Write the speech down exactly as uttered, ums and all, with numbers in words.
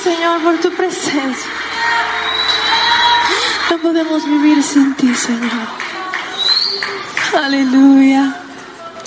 Señor, por tu presencia. No podemos vivir sin ti, Señor. Aleluya.